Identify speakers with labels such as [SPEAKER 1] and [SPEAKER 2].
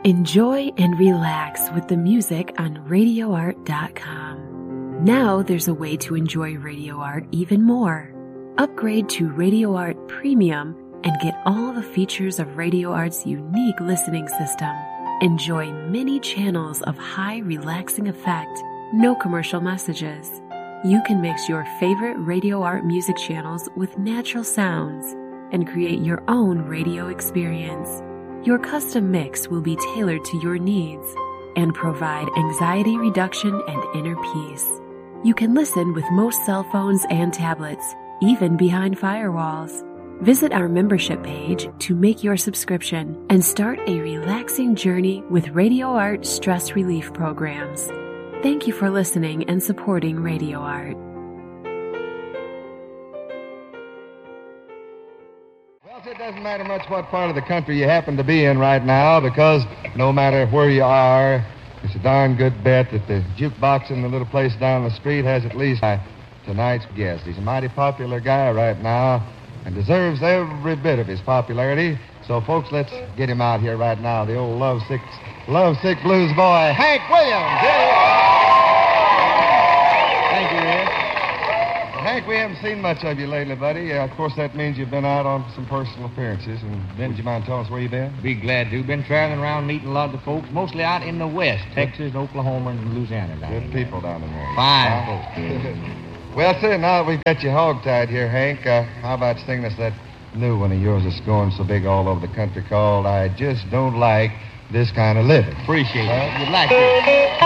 [SPEAKER 1] Enjoy and relax with the music on RadioArt.com. Now there's a way to enjoy Radio Art even more. Upgrade to Radio Art Premium and get all the features of Radio Art's unique listening system. Enjoy many channels of high relaxing effect, no commercial messages. You can mix your favorite Radio Art music channels with natural sounds and create your own radio experience. Your custom mix will be tailored to your needs and provide anxiety reduction and inner peace. You can listen with most cell phones and tablets, even behind firewalls. Visit our membership page to make your subscription and start a relaxing journey with Radio Art stress relief programs. Thank you for listening and supporting Radio Art.
[SPEAKER 2] It doesn't matter much what part of the country you happen to be in right now, because no matter where you are, it's a darn good bet that the jukebox in the little place down the street has at least tonight's guest. He's a mighty popular guy right now and deserves every bit of his popularity. So, folks, let's get him out here right now, the old lovesick blues boy, Hank Williams. Thank you, Ed. Hank, we haven't seen much of you lately, buddy. Of course, that means you've been out on some personal appearances. And would you mind telling us where you've been?
[SPEAKER 3] Be glad to. Been traveling around meeting a lot of folks, mostly out in the West, Texas, Oklahoma, and Louisiana.
[SPEAKER 2] Good people down in there.
[SPEAKER 3] Fine folks.
[SPEAKER 2] Well, sir, now that we've got you hog-tied here, Hank, how about singing us that new one of yours that's going so big all over the country called I Just Don't Like This Kind of Living?
[SPEAKER 3] Appreciate it. You'd like to.